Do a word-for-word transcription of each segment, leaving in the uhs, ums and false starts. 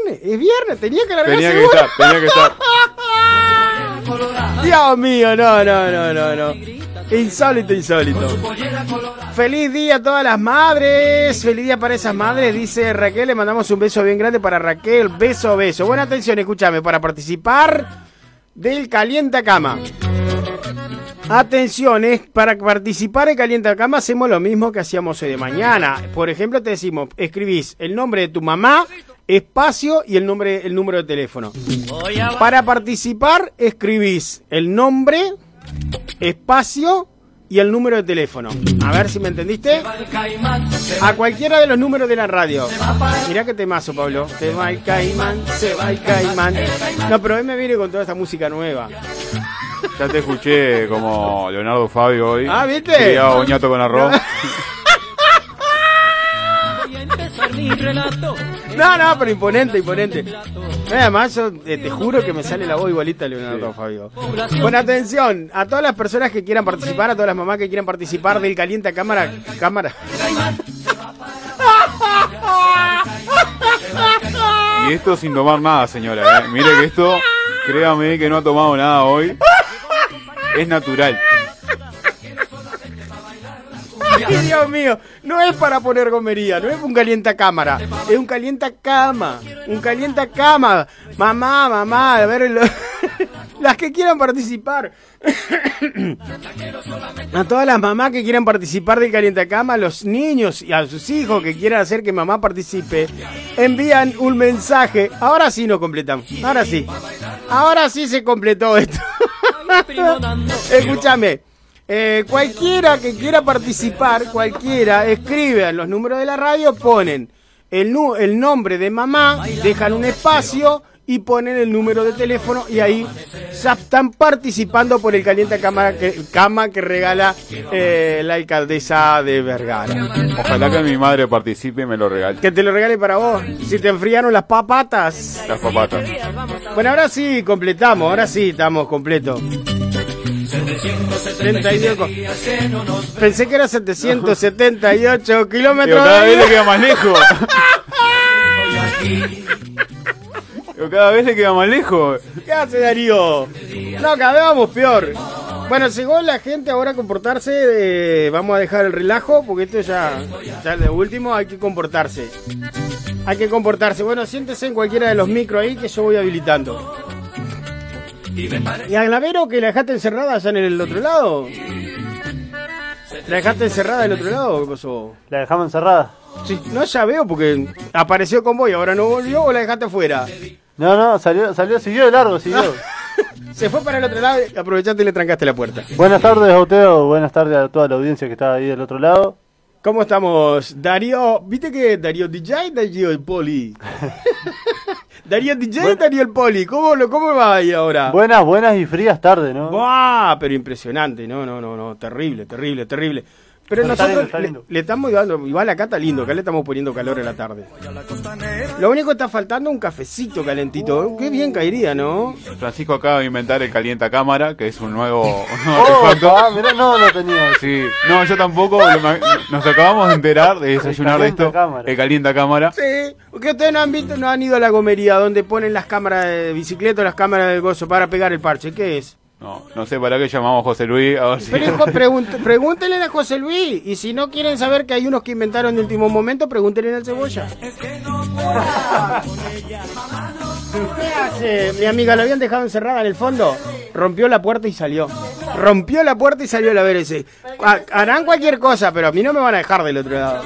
viernes, es viernes, tenía que largar Tenía que seguro. estar, tenía que estar. Dios mío, no, no, no, no, no. Insólito, insólito. Feliz día a todas las madres. Feliz día para esas madres, dice Raquel. Le mandamos un beso bien grande para Raquel. Beso, beso. Buena atención, escúchame. Para participar del Calienta Cama. Atención, es para participar en Calienta Cama hacemos lo mismo que hacíamos hoy de mañana. Por ejemplo, te decimos, escribís el nombre de tu mamá, espacio y el nombre, el número de teléfono. Para participar, escribís el nombre, espacio y el número de teléfono. A ver si me entendiste. A cualquiera de los números de la radio. Mirá qué temazo, Pablo. Se va el caimán, se va el caimán. No, pero él me viene con toda esta música nueva. Ya te escuché como Leonardo Fabio hoy. Ah, ¿viste? Criado boñato con arroz. No, no, pero imponente, imponente. Además, yo eh, te juro que me sale la voz igualita a Leonardo sí. Fabio. Bueno, atención, a todas las personas que quieran participar, a todas las mamás que quieran participar del Calienta Cámara. Cámara. Y esto sin tomar nada, señora. ¿eh? Mire que esto, créame que no ha tomado nada hoy. Es natural. Ay, Dios mío, no es para poner gomería, no es un calienta cámara, es un calienta cama, un calienta cama. Mamá, mamá, a ver, lo, las que quieran participar. A todas las mamás que quieran participar del calienta cama, a los niños y a sus hijos que quieran hacer que mamá participe, envían un mensaje. Ahora sí nos completamos, ahora sí, ahora sí se completó esto. Escúchame. Eh, cualquiera que quiera participar, cualquiera, escriben los números de la radio, ponen el, nu- el nombre de mamá, dejan un espacio y ponen el número de teléfono y ahí ya están participando por el Calienta Cama que, cama que regala eh, la alcaldesa de Vergara. Ojalá que mi madre participe y me lo regale. Que te lo regale para vos, si te enfriaron las papatas. Las papatas. Bueno, ahora sí, completamos, ahora sí, estamos completos. setenta y dos. Pensé que era setecientos setenta y ocho kilómetros. Pero cada vez le queda más lejos. Pero cada vez le queda más lejos. ¿Qué hace, Darío? No, cada vez vamos peor. Bueno, llegó la gente ahora a comportarse. De... Vamos a dejar el relajo porque esto ya, ya es de último. Hay que comportarse. Hay que comportarse. Bueno, siéntese en cualquiera de los micros ahí que yo voy habilitando. ¿Y a Glavero que la dejaste encerrada allá en el otro lado? ¿La dejaste encerrada del otro lado o qué pasó? ¿La dejamos encerrada? Sí, no, ya veo porque apareció con vos y ahora no volvió o la dejaste afuera. No, no, salió, salió, siguió de largo, siguió. Se fue para el otro lado y aprovechaste y le trancaste la puerta. Buenas tardes, Oteo, buenas tardes a toda la audiencia que está ahí del otro lado. ¿Cómo estamos? Darío, ¿viste que Darío D J, Darío el Poli? Darío D J, bueno, Darío el Poli, ¿cómo, lo, ¿cómo va ahí ahora? Buenas, buenas y frías tardes, ¿no? ¡Buah! Pero impresionante, no, no, no, no, terrible, terrible, terrible. Pero Está nosotros lindo, está lindo. Le, le estamos dando, igual acá está lindo, acá le estamos poniendo calor en la tarde. Lo único que está faltando es un cafecito calentito. Qué bien caería, ¿no? Francisco acaba de inventar el Calienta Cámara, que es un nuevo, un nuevo Oh, artefacto. ah, mirá, no lo tenía. Sí, no, yo tampoco. Nos acabamos de enterar, de desayunar de esto. Cámara. El Calienta Cámara. Sí, porque ustedes no han visto, no han ido a la gomería donde ponen las cámaras de bicicleta o las cámaras de gozo para pegar el parche. ¿Qué es? No, no sé para qué llamamos a José Luis. A ver si... Pero hijo, pregunt- pregúntenle a José Luis. Y si no quieren saber que hay unos que inventaron de último momento, pregúntenle al Cebolla. ¿Qué hace? Mi amiga la habían dejado encerrada en el fondo. Rompió la puerta y salió. Rompió la puerta y salió a la ver ese. Ha- harán cualquier cosa, pero a mí no me van a dejar del otro lado.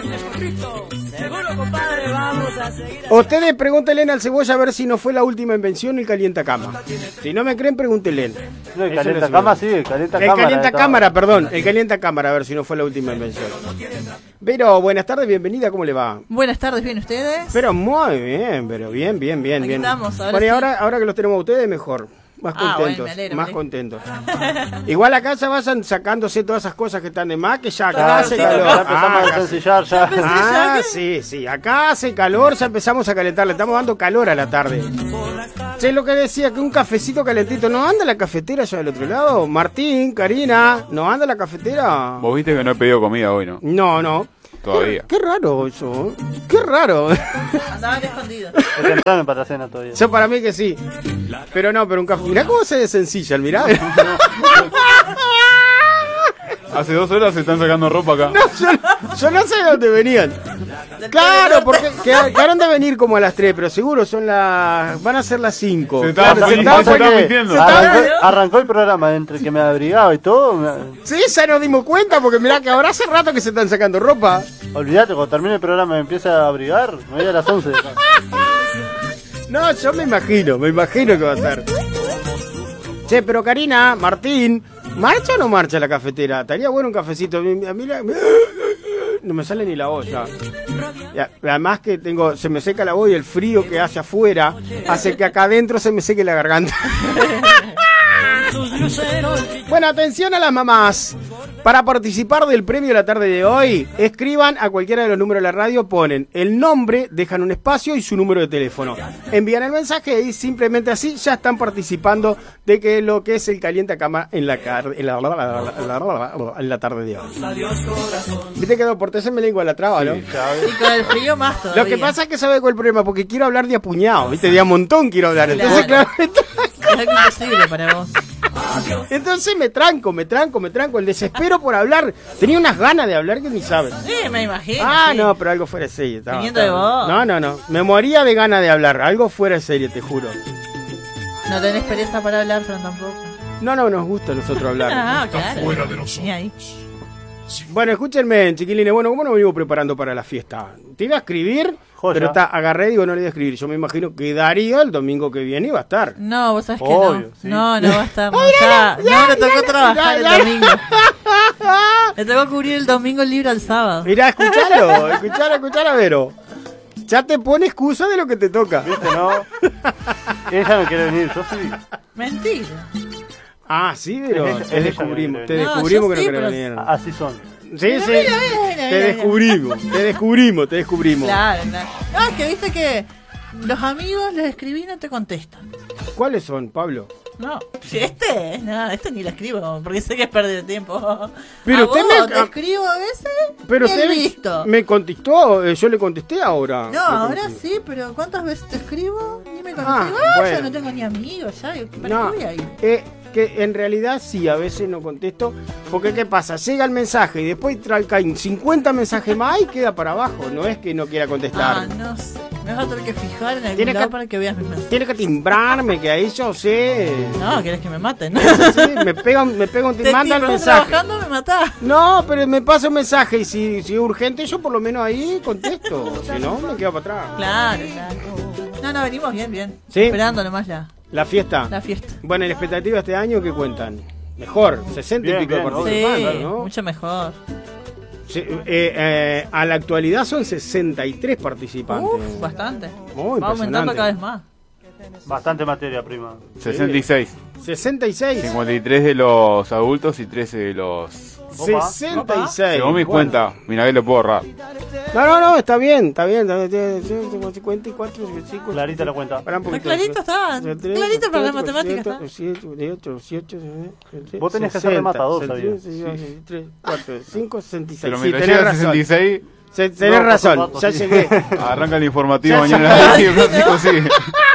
Ustedes pregúntenle al Cebolla a ver si no fue la última invención el Calienta Cama. Si no me creen, pregúntenle. No, el Eso calienta no cama, es- sí, el calienta El cámara. calienta estaba- cámara, perdón. El calienta cámara, a ver si no fue la última invención. Pero, buenas tardes, bienvenida, ¿cómo le va? Buenas tardes, ¿bien ustedes? Pero muy bien, pero bien, bien, bien, Aquí bien. estamos, ahora Bueno, y sí. ahora, ahora que los tenemos a ustedes, mejor. Más Ah, contentos, bueno, me alegro, más me contentos. Igual acá ya vayan sacándose todas esas cosas que están de más, que ya acá Ya, hace ya, calor. ya empezamos Ah, a desencillar ya. Ah, sí, sí, acá hace calor, ya empezamos a calentar, le estamos dando calor a la tarde. Che, lo que decía, que un cafecito calentito, ¿no anda la cafetera allá del otro lado? Martín, Karina, ¿no anda la cafetera? Vos viste que no he pedido comida hoy, ¿no? No, no. todavía. Qué, qué raro eso. Qué raro. Andaban escondidos. Es temprano para la cena todavía. Yo para mí que sí. Pero no, pero un café. Mirá cómo se desencillan, mirá. Hace dos horas se están sacando ropa acá. No, yo, yo no sé de dónde venían. Claro, porque qued- quedaron de venir como a las tres, pero seguro son las... Van a ser las cinco. Se estaban Claro, se mintiendo, estaban- se estaban que mintiendo. se estaban- Arrancó, arrancó el programa entre que me abrigaba y todo. me- Sí, ya nos dimos cuenta, porque mirá que ahora hace rato que se están sacando ropa. Olvídate, cuando termine el programa y me empiece a abrigar, me voy a las once. No, yo me imagino, me imagino que va a ser. Che, pero Karina, Martín, ¿marcha o no marcha la cafetera? Estaría bueno un cafecito. A mí la- no me sale ni la olla. Y a- además que tengo, se me seca la voz y el frío que hace afuera hace que acá adentro se me seque la garganta. Bueno, atención a las mamás. Para participar del premio de la tarde de hoy, escriban a cualquiera de los números de la radio, ponen el nombre, dejan un espacio y su número de teléfono. Envían el mensaje y simplemente así ya están participando de que lo que es el calienta cama en la, car- en la, en la tarde de hoy. Viste que dos por tres se me lengua la traba, ¿no? Y con el frío más todavía. Lo que pasa es que sabe cuál es el problema, porque quiero hablar de a puñado, ¿viste? De a montón quiero hablar. Entonces, Claro. claro, Es algo imposible para vos. entonces me tranco, me tranco, me tranco. El desespero por hablar. Tenía unas ganas de hablar que ni sabes. Sí, me imagino. Ah, sí. no, pero algo fuera de serie. estaba- Viniendo de estaba- vos. No, no, no. Me moría de ganas de hablar. Algo fuera de serie, te juro. No tenés pereza para hablar, Fran, tampoco. No, no, nos gusta a nosotros hablar. Ah, claro. Ni ahí. Bueno, escúchenme, chiquilines. Bueno, ¿cómo nos venimos preparando para la fiesta? Te iba a escribir, Joya. pero está, agarré y digo, no le voy a escribir. Yo me imagino que Darío el domingo que viene iba a estar. No, vos sabés que Obvio, no. sí. No, no va a estar. No, está- no le tocó trabajar ya, el domingo. Le tocó cubrir el domingo libre al sábado. Mirá, escuchalo, escuchalo, escuchalo, Vero. Ya te pone excusa de lo que te toca. ¿Viste, no? Ella no quiere venir, yo sí. Mentira. Ah, sí, Vero. Es ella- Te es ella descubrimos, que te viene. No, descubrimos yo que no sí, querés pero- venir. Así son. Sí, Mira, sí. mira, mira, mira, Te mira. descubrimos, te descubrimos, te descubrimos. Claro, claro. Ah, que viste que los amigos les escribí y no te contestan. ¿Cuáles son, Pablo? No, si este, no, este ni lo escribo, porque sé que es perder tiempo. Pero a usted vos me- te escribo a veces, Pero ni usted el me, visto. me contestó, eh, yo le contesté ahora. No, Le ahora contesté. sí, pero ¿cuántas veces te escribo? Ni me contestas. Ah, Ah, bueno. yo no tengo ni amigos, ya. ¿Para No, qué voy a ir? eh, que en realidad sí, a veces no contesto, porque ¿qué pasa? Llega el mensaje y después tra- caen cincuenta mensajes más y queda para abajo, no es que no quiera contestar. Ah, no sé. Me vas a tener que fijar en algún Tiene lado que- para que veas mis mensajes. Tiene que timbrarme, que ahí yo sé. No, querés que me maten. Sí, me pega, un- me pega un Te manda el tipo, mensaje. trabajando me matás. No, pero me pasa un mensaje y si, si es urgente yo por lo menos ahí contesto, si no me quedo para atrás. Claro, claro. No, no, venimos bien, bien. ¿Sí? Esperando nomás la, La fiesta. la fiesta. Bueno, ¿y la expectativa este año qué cuentan? Mejor, sesenta Bien, y pico de bien, obvio. Sí, participantes, ¿no? mucho mejor. Sí, eh, eh, a la actualidad son sesenta y tres participantes. Uf, bastante. Muy Va aumentando impresionante. cada vez más. Bastante materia prima. sesenta y seis. sesenta y seis. cincuenta y tres de los adultos y trece de los... Opa, sesenta y seis. Según mis Bueno. cuentas, mira que lo puedo ahorrar. No, no, no, está bien, está bien. está bien, tengo cincuenta y cuatro, cincuenta y cinco. Clarita la cuenta. Pará un poquito. Está clarito, está. tres, Clarito para la cuatro, matemática siete, está. siete, ocho, siete, nueve, Vos tenés que hacer sesenta, rematador, sesenta, sabía. sesenta, tres, cuatro, cinco, sesenta y seis. Pero Sí, mientras tenés llega a razón. sesenta y seis, Se- Tenés No, razón, rato, ya sí. llegué. arranca el informativo Ya mañana. sé. Y el plástico sigue.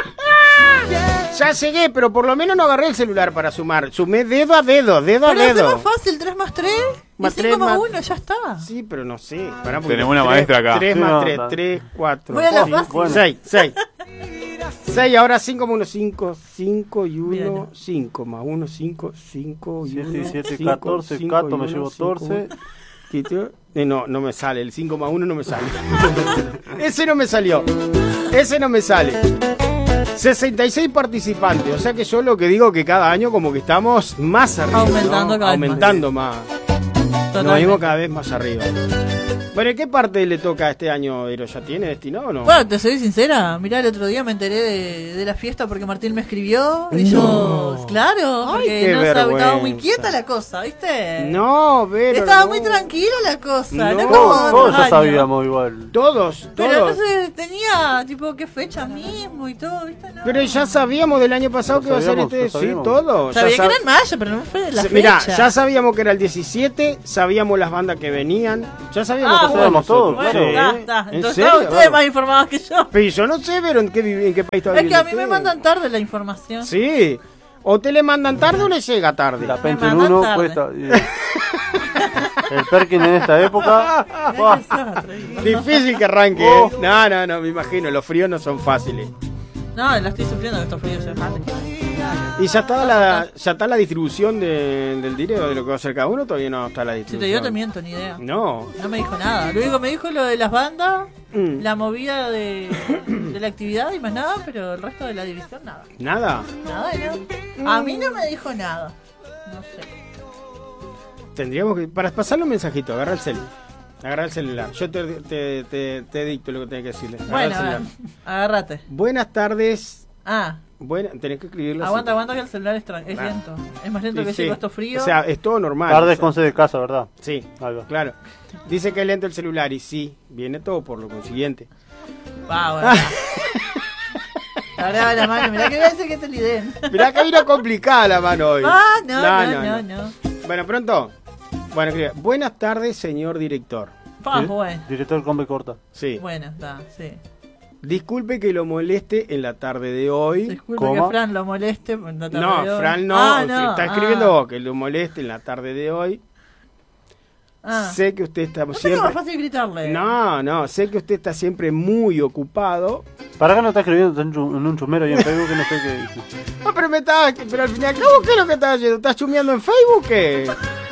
Ya llegué, pero por lo menos no agarré el celular para sumar. Sumé dedo a dedo, dedo a Pero es dedo. más fácil, tres más tres y Más cinco tres más más- uno, ya está. Sí, pero no sé. Pará, porque Tenemos una tres- maestra acá. tres Sí, más no, tres, no. tres, cuatro. Voy a la Sí, fácil. Bueno. seis, seis. seis, ahora cinco más uno, cinco, cinco y Mira, uno, no. cinco más uno, cinco, cinco y siete uno, y siete, cinco, catorce, cinco Cato y me uno, llevo cinco, catorce. quito- eh, no, no me sale, el cinco más uno no me sale. Ese no me salió. Ese no me sale. sesenta y seis participantes, o sea que yo lo que digo que cada año como que estamos más arriba, Aumentando ¿no? cada vez más. Aumentando más. Nos Totalmente. vimos cada vez más arriba. Bueno, ¿y qué parte le toca este año, Ero? ¿Ya tiene destinado o no? Bueno, te soy sincera, mirá, el otro día me enteré de, de la fiesta porque Martín me escribió y yo, claro, Ay, porque qué no sabía, estaba muy vergüenza. quieta la cosa, ¿viste? No, Vero, Estaba no. muy tranquila la cosa, no, No, como Todos, otros todos ya años. sabíamos igual. Todos, Pero todos. no sé, tenía tipo qué fecha mismo y todo, ¿viste? No. Pero ya sabíamos del año pasado Lo que iba a ser sabíamos, este. lo Sí, sabíamos. todo. Sabía Ya que sab- era en mayo, pero no fue la Se- fecha. Mirá, ya sabíamos que era el diecisiete, sabíamos las bandas que venían, ya sabíamos Ah, Lo sabemos todos, Bueno, claro. está, está. ¿En Entonces serio? están ustedes más informados que yo. Pero yo no sé, pero ¿en qué, vive- en qué país está Es que viviendo a mí me usted? mandan tarde la información. Sí. O te le mandan tarde o le llega tarde. La Me Pentium mandan uno tarde. cuesta. eh, El Perkin en esta época. buah, Difícil que arranque. Oh. ¿eh? No, no, no, me imagino. Los fríos no son fáciles. No, la estoy sufriendo que estos fríos se maten. ¿Y ya está la, ya está la distribución de- del dinero de lo que va a hacer cada uno? Todavía no está la Si distribución. te digo, te miento, ni idea. No. No me dijo nada. Lo único que me dijo es lo de las bandas, Mm. la movida de, de la actividad y más nada, pero el resto de la división nada. Nada. Nada, nada. A mí no me dijo nada. No sé. Tendríamos que. Para pasarle un mensajito, agarra el cel. Agarra el celular. Yo te, te, te, te dicto lo que tenés que decirle. Agarra Bueno, el celular. agárrate. Buenas tardes. Ah, Buena, tenés que escribirlo. aguanta, así. aguanta que el celular es, tra- es Ah. lento. Es más lento Sí, que sí. llego esto frío. O sea, es todo normal. Tardes O sea, con C de casa, ¿verdad? Sí, Ahí va. claro. Dice que es lento el celular y sí, viene todo por lo consiguiente. Va, bueno. Ahora la mano, mirá que voy a decir que te lideen. Mirá que vino complicada la mano hoy. Ah, no, no, no, no. Bueno, pronto. Bueno, escribe, buenas tardes, señor director. Pa, Di- bueno. Director con B corta. Sí. Bueno, está, sí. Disculpe que lo moleste en la tarde de hoy. Disculpe ¿Cómo? que Fran lo moleste. en la tarde No, de hoy. Fran no, Ah, se está escribiendo ah, vos, que lo moleste en la tarde de hoy. ah. Sé que usted está No sé que siempre... más fácil gritarle. No, no, sé que usted está siempre muy ocupado. ¿Para qué no está escribiendo en un en un chumero ahí en Facebook que no sé qué dice? No, pero me estaba... Pero al fin y al cabo, ¿qué es lo que estás haciendo? ¿Estás chumeando en Facebook? ¿Qué?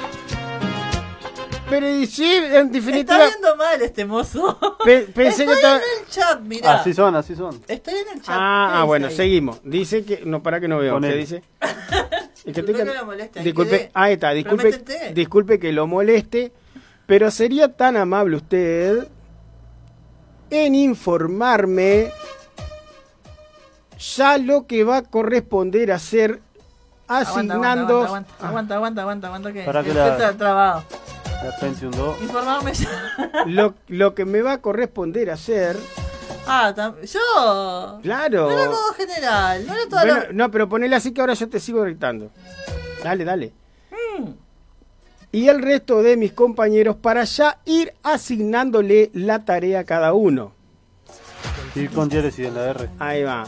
Pero y sí, en Está definitiva... viendo mal este mozo. pe- pensé que Estoy estaba... en el chat, mirá. Así son, así son. Estoy en el chat. Ah, ¿Qué ah, dice bueno, ahí? seguimos. Dice que... No, para que no veo. Ponele. ¿Qué dice? Es que Disculpe estoy- que lo moleste, Disculpe, quedé- ahí está, disculpe, Prométete. disculpe que lo moleste, pero sería tan amable usted en informarme ya lo que va a corresponder a hacer Aguanta, asignando... Aguanta, aguanta, aguanta, aguanta, aguanta, aguanta, que Para que estoy la- tra- trabado. La Pentium dos. Informarme ya. Lo, lo que me va a corresponder hacer... Ah, tam- yo. Claro. No era modo general, no era todo Bueno, lo... no, pero ponele así que ahora yo te sigo gritando. Dale, dale. Mm. Y el resto de mis compañeros para ya ir asignándole la tarea a cada uno. Ir con diéresis en la R. Ahí va.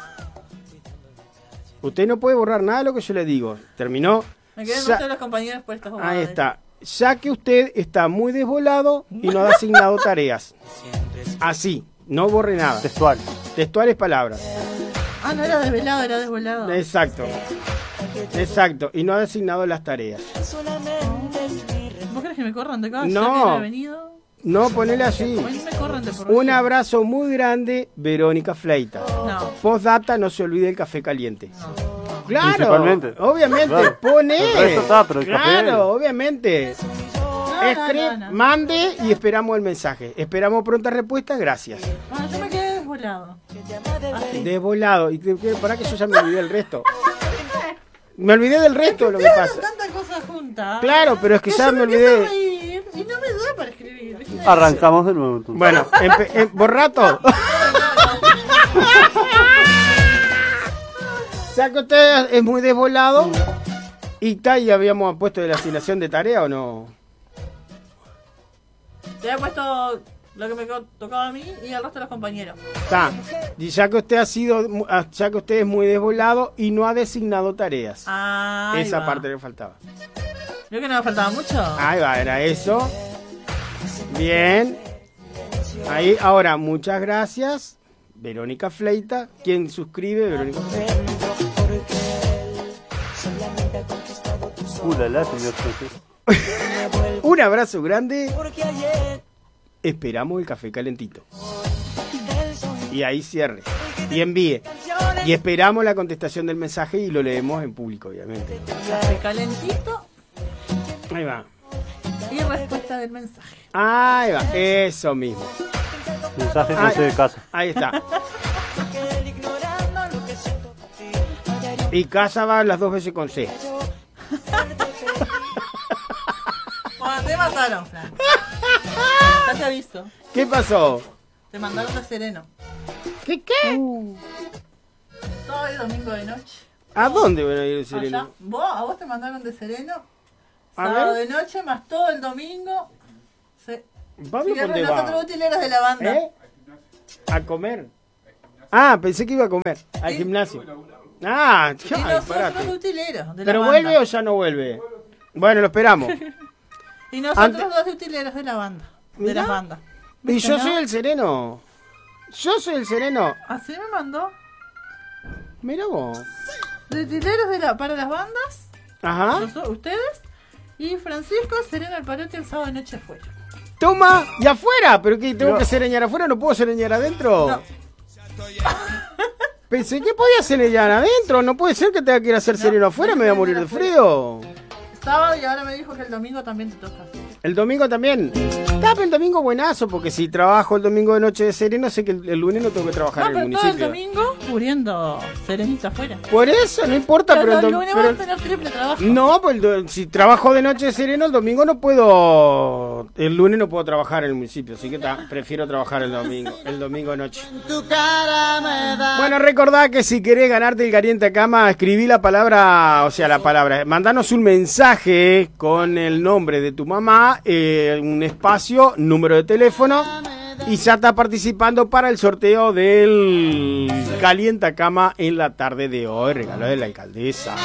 Usted no puede borrar nada de lo que yo le digo. ¿Terminó? Me quedé Ya- mucho los compañeros por estas bobadas. Ahí está. Ya que usted está muy desvolado y no ha asignado tareas. Así, no borre nada. Textual. Textuales palabras. Ah, no era desvelado, era desvolado. Exacto. Exacto. Y no ha asignado las tareas. ¿Vos querés que me corran de casa? No. ¿Ya que he venido? No, ponele así. Hoy me corran de por Un vida. abrazo muy grande, Verónica Fleita. No, Postdata, no se olvide el café caliente. no. Claro, Principalmente. obviamente, Claro. pone. El resto está, pero el café- Claro, obviamente. No, Escri- no, no. Mande y esperamos el mensaje. Esperamos pronta respuesta, gracias. Bueno, yo me quedé desvolado. Así. Desvolado. Y que- que- para que yo ya me olvidé del resto. Me olvidé del resto de lo que Tengo pasa. tantas cosas juntas. Claro, pero es que que ya yo me empiezo a olvidé. reír y no me da para escribir. ¿viste? Arrancamos de nuevo. entonces. Bueno, empe- em- borra todo. O sea que usted es muy desvolado. Y tal, y habíamos puesto de la asignación de tarea o no. Te había puesto lo que me co- tocaba a mí y al resto de los compañeros. Está. Y ya que usted ha sido, mu- ah, ya que usted es muy desvolado y no ha designado tareas. Ah, ahí Esa va. parte le faltaba. Creo que no me faltaba mucho. Ahí va, era eso. Bien. Ahí, ahora, muchas gracias. Verónica Fleita. ¿Quién suscribe? Verónica Fleita. Uh, la, la, señor Sánchez. Un abrazo grande. Esperamos el café calentito. Y ahí cierre. Y envíe. Y esperamos la contestación del mensaje y lo leemos en público, obviamente. Café calentito Ahí va. y respuesta del mensaje. Ahí va. Eso mismo. Mensaje con Ay. C de casa. Ahí está. Y casa va las dos veces con C. Bueno, te mataron, Fran. Ya te aviso. ¿Qué pasó? Te mandaron de sereno. ¿Qué qué? Sábado y domingo de noche. ¿A dónde van a ir el Allá. sereno? ¿Vos? ¿A vos te mandaron de sereno? A Sábado ver. de noche más todo el domingo. Se- Pablo, Cierran ¿dónde los va? otros utileros de la banda. ¿Eh? A comer. Ah, pensé que iba a comer. Al Sí. gimnasio. Ah, Y ya, nosotros parate. los utileros de la ¿Pero banda. vuelve o ya no vuelve? Bueno, lo esperamos. Y nosotros Ante- dos de utileros de la banda. De Mirá. las bandas. Y ¿Viste, yo no? soy el sereno. Yo soy el sereno. Así me mandó. Mira vos. De utileros de la, para las bandas. Ajá. Nosotros- ustedes. Y Francisco Sereno Alparote el sábado de noche afuera. Toma, y afuera. ¿Pero qué? ¿Tengo No. que sereñar afuera? ¿No puedo sereñar adentro? No. Pensé que podía sereñar adentro. No puede ser que tenga que ir a hacer No, sereno afuera. Me voy a morir de frío. Sábado y ahora me dijo que el domingo también te toca. El domingo también. Está, pero el domingo buenazo, porque si trabajo el domingo de noche de sereno, sé que el, el lunes no tengo que trabajar No, en el pero todo el municipio. domingo cubriendo Serenito afuera. Por eso, no importa, Pero, pero, el el dom- lunes pero- vas a tener triple trabajo. no, pues el do- si trabajo de noche de sereno, el domingo no puedo, el lunes no puedo trabajar en el municipio, así que ta, prefiero trabajar el domingo, el domingo de noche. Bueno, recordá que si querés ganarte el Caliente Cama, escribí la palabra, o sea, la palabra, mandanos un mensaje con el nombre de tu mamá, eh, un espacio, número de teléfono, y ya está participando para el sorteo del Caliente Cama en la tarde de hoy, regalo de la alcaldesa.